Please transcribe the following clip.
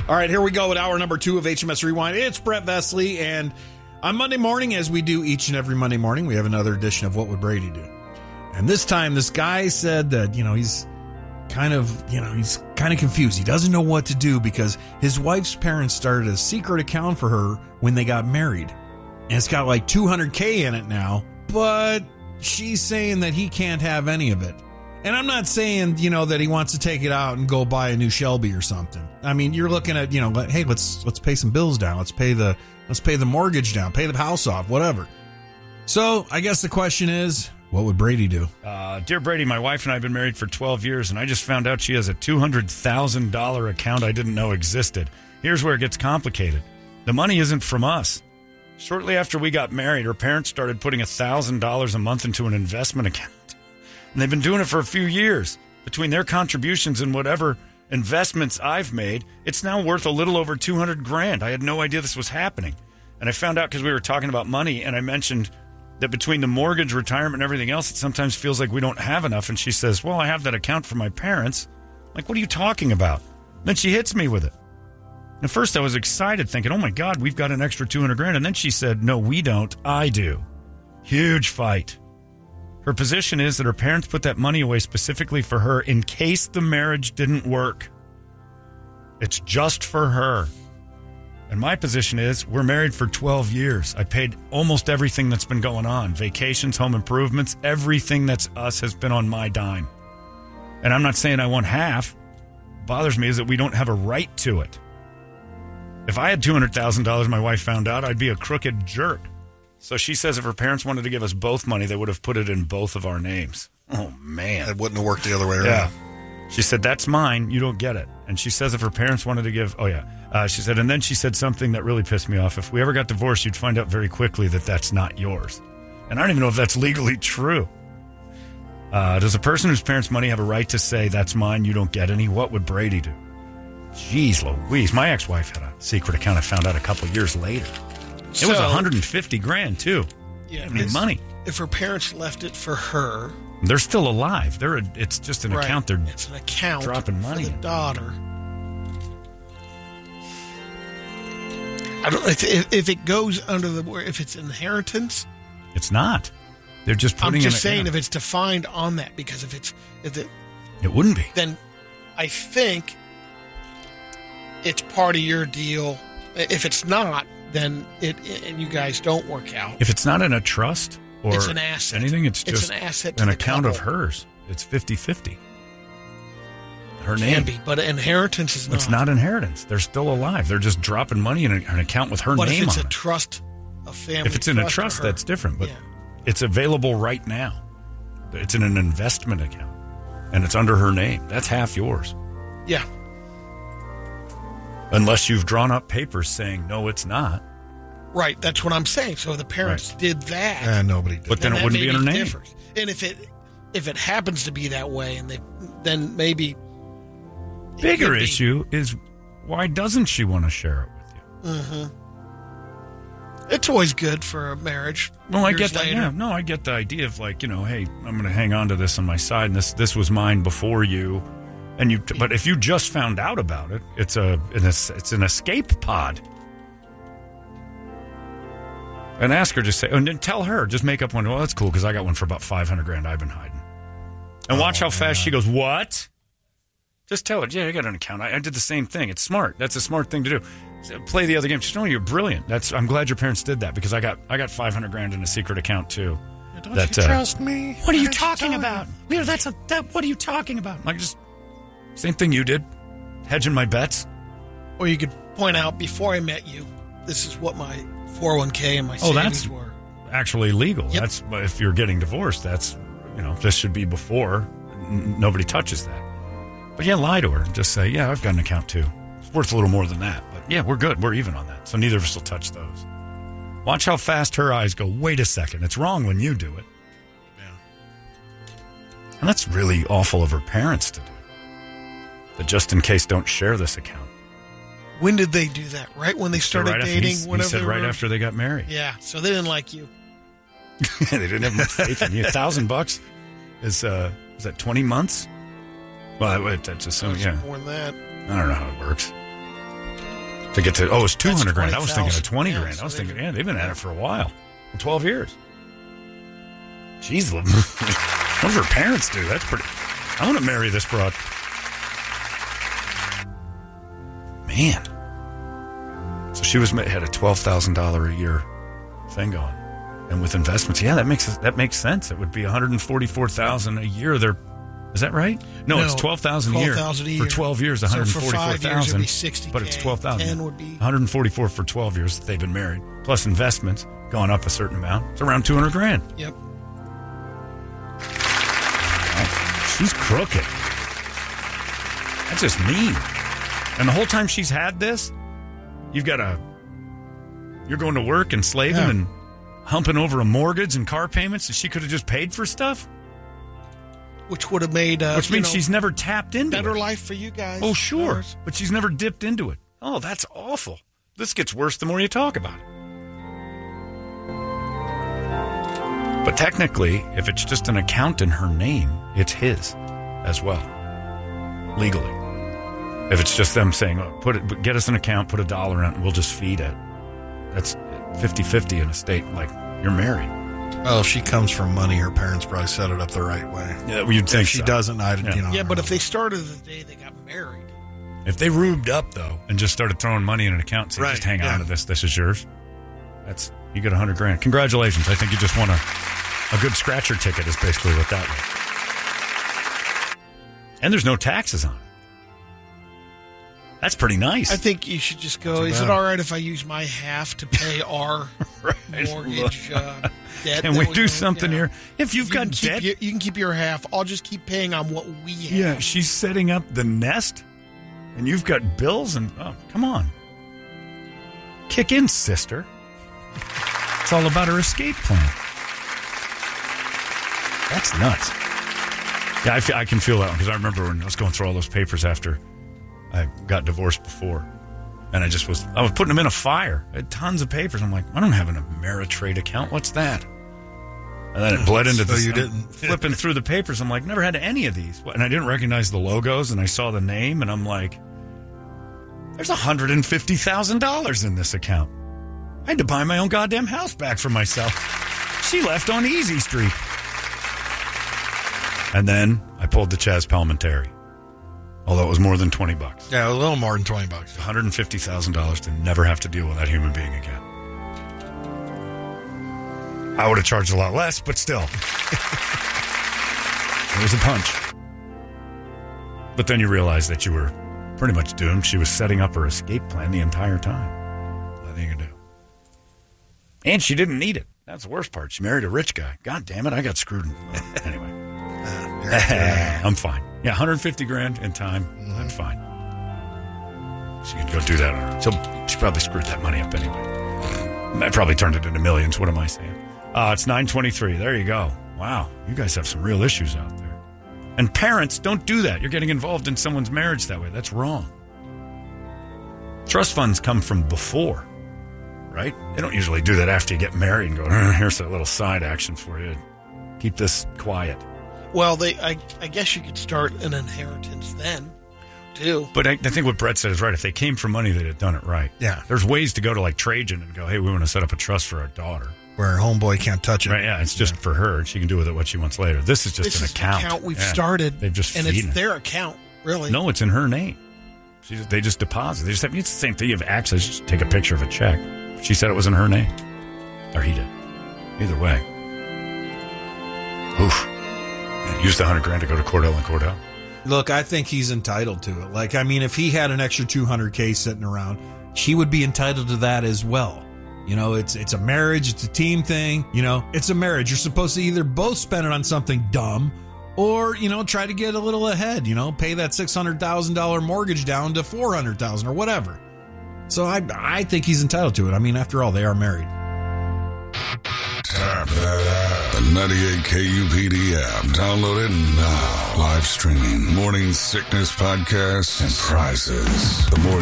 All right, here we go with hour number 2 of HMS Rewind. It's Brett Vesley, and on Monday morning, as we do each and every Monday morning, we have another edition of What Would Brady Do? And this time, this guy said that, he's kind of confused. He doesn't know what to do because his wife's parents started a secret account for her when they got married. And it's got like $200K in it now, but she's saying that he can't have any of it. And I'm not saying, that he wants to take it out and go buy a new Shelby or something. I mean, you're looking at, hey, let's pay some bills down. Let's pay the mortgage down, pay the house off, whatever. So I guess the question is, what would Brady do? Dear Brady, my wife and I have been married for 12 years, and I just found out she has a $200,000 account I didn't know existed. Here's where it gets complicated. The money isn't from us. Shortly after we got married, her parents started putting $1,000 a month into an investment account. And they've been doing it for a few years. Between their contributions and whatever investments I've made, it's now worth a little over $200,000. I had no idea this was happening. And I found out because we were talking about money, and I mentioned that between the mortgage, retirement, and everything else, it sometimes feels like we don't have enough. And she says, well, I have that account for my parents. Like, what are you talking about? Then she hits me with it. At first, I was excited, thinking, oh, my God, we've got an extra $200,000. And then she said, no, we don't. I do. Huge fight. Her position is that her parents put that money away specifically for her in case the marriage didn't work. It's just for her. And my position is we're married for 12 years. I paid almost everything that's been going on. Vacations, home improvements, everything that's us has been on my dime. And I'm not saying I want half. What bothers me is that we don't have a right to it. If I had $200,000 my wife found out, I'd be a crooked jerk. So she says if her parents wanted to give us both money, they would have put it in both of our names. Oh, man. It wouldn't have worked the other way around. Yeah. She said, that's mine. You don't get it. And she says if her parents wanted to give... Oh, yeah. She said, and then she said something that really pissed me off. If we ever got divorced, you'd find out very quickly that that's not yours. And I don't even know if that's legally true. Does a person whose parents' money have a right to say, that's mine, you don't get any? What would Brady do? Jeez Louise. My ex-wife had a secret account I found out a couple years later. It was $150,000 too. Yeah, I mean, money. If her parents left it for her, they're still alive. It's just an account. It's an account dropping money for the daughter. I don't. If it goes under if it's inheritance, it's not. They're just putting. I'm just saying if it's defined on that, because if it wouldn't be. Then I think it's part of your deal. If it's not, then and you guys don't work out. If it's not in a trust or it's an asset. Anything, it's just an asset. An account of hers. It's 50-50. Her name. Can be, but inheritance is not. It's not inheritance. They're still alive. They're just dropping money in an account with her name on it. But if it's a trust, a family if it's in a trust, that's different. But it's available right now. It's in an investment account, and it's under her name. That's half yours. Yeah. Unless you've drawn up papers saying, no, it's not. Right, that's what I'm saying. So if the parents did that. And nobody did. But then it wouldn't be in her name. Differs. And if it happens to be that way, and then maybe. Bigger issue is why doesn't she want to share it with you? Mm-hmm. It's always good for a marriage. Well, I get that. Yeah, no, I get the idea of like, hey, I'm going to hang on to this on my side, and this was mine before you. And but if you just found out about it, it's an escape pod. And ask her, just say, and then tell her, just make up one. Well, that's cool because I got one for about $500,000 I've been hiding. And watch how fast she goes. What? Just tell her, yeah, I got an account. I did the same thing. It's smart. That's a smart thing to do. Play the other game. Just know you're brilliant. I'm glad your parents did that because I got $500,000 in a secret account too. Don't you trust me? What are you talking about? What are you talking about? Like just. Same thing you did, hedging my bets. Or you could point out, before I met you, this is what my 401k and my savings were. Actually legal. Yep. That's if you're getting divorced, that's, this should be before. Nobody touches that. But yeah, lie to her and just say, yeah, I've got an account too. It's worth a little more than that. But yeah, we're good. We're even on that. So neither of us will touch those. Watch how fast her eyes go, wait a second. It's wrong when you do it. Yeah. And that's really awful of her parents to do. But just in case, don't share this account. When did they do that? Right when they started dating? He said right after they got married. Yeah, so they didn't like you. They didn't have much faith in you. $1,000 is that 20 months? Well, that's assuming, yeah. More than that. I don't know how it works. To get to, it's 200 grand. I was thinking of 20,000. 20 Yeah, grand. so I was thinking, they've- they've been at it for a while. 12 years. Jeez, what does her parents do? That's pretty. I want to marry this broad. Man. So she had a $12,000 a year thing going. And with investments, that makes sense. It would be $144,000 a year. Is that right? No, it's $12,000 a year. For 12 years, So for 5 years, it'd be $144,000. $60K. But it's $12,000. 10 would be 144 for 12 years that they've been married. Plus investments gone up a certain amount. It's around 200 grand. Yep. She's crooked. That's just mean. And the whole time she's had this, you're going to work and slaving and humping over a mortgage and car payments, and she could have just paid for stuff. Which would have made Which means she's never tapped into better it. life for you guys. Oh, sure. Ours. But she's never dipped into it. Oh, that's awful. This gets worse the more you talk about it. But technically, if it's just an account in her name, it's his as well, legally. If it's just them saying, get us an account, put $1 in it, and we'll just feed it. That's 50-50 in a state like you're married. Well, if she comes from money, her parents probably set it up the right way. Yeah, well, you'd think if she so. doesn't, I don't Yeah, but know. if they started the day they got married. If they rubed up, though, and just started throwing money in an account and said, just hang on to this is yours, you get 100 grand. Congratulations. I think you just won a good scratcher ticket is basically what that was. And there's no taxes on it. That's pretty nice. I think you should just go, is it all right if I use my half to pay our mortgage debt? Can we do something here? If you've got debt. You can keep your half. I'll just keep paying on what we have. Yeah, she's setting up the nest, and you've got bills, and come on. Kick in, sister. It's all about her escape plan. That's nuts. Yeah, I can feel that one because I remember when I was going through all those papers after I got divorced before, and I was putting them in a fire. I had tons of papers. I'm like, I don't have an Ameritrade account. What's that? And then it bled into this. You didn't. Flipping through the papers, I'm like, never had any of these. And I didn't recognize the logos, and I saw the name, and I'm like, there's $150,000 in this account. I had to buy my own goddamn house back for myself. She left on Easy Street. And then I pulled the Chaz Palminteri. Although it was more than $20. Yeah, a little more than $20. $150,000 to never have to deal with that human being again. I would have charged a lot less, but still. It was a punch. But then you realize that you were pretty much doomed. She was setting up her escape plan the entire time. Nothing you can do. And she didn't need it. That's the worst part. She married a rich guy. God damn it, I got screwed. Anyway. I'm fine. Yeah, 150 grand in time. I'm fine. She can go do that on her. So she probably screwed that money up anyway. I probably turned it into millions. What am I saying? It's 9:23. There you go. Wow, you guys have some real issues out there. And parents, don't do that. You're getting involved in someone's marriage that way. That's wrong. Trust funds come from before, right? They don't usually do that after you get married and go, here's a little side action for you. Keep this quiet. Well, I guess you could start an inheritance then, too. But I think what Brett said is right. If they came for money, they'd have done it right. Yeah. There's ways to go to like Trajan and go, hey, we want to set up a trust for our daughter. Where homeboy can't touch it. Right, yeah, it's just for her. She can do with it what she wants later. This is just an account. An account we've started. They've just and feeding it's her. their account, really. No, it's in her name. They just deposit. It's the same thing. You have access. Just take a picture of a check. She said it was in her name. Or he did. Either way. Oof. And use the $100 grand to go to Cordell and Cordell. Look, I think he's entitled to it. Like, I mean, if he had an extra $200K sitting around, she would be entitled to that as well. You know, it's a marriage. It's a team thing. You know, it's a marriage. You're supposed to either both spend it on something dumb or, you know, try to get a little ahead, you know, pay that $600,000 mortgage down to $400,000 or whatever. So I think he's entitled to it. I mean, after all, they are married. Tap that app. The 98 KUPD app. Download it now. Live streaming, morning sickness podcasts, and prizes. The more